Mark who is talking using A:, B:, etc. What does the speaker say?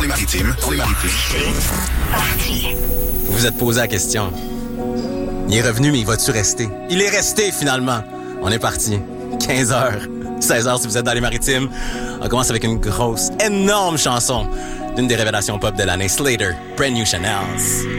A: Maritimes.
B: Vous vous êtes posé la question. Il est revenu, mais il va-tu rester? Il est resté, finalement. On est parti. 15h, 16h si vous êtes dans les Maritimes. On commence avec une grosse, énorme chanson d'une des révélations pop de l'année, Slater, Brand New Chanels.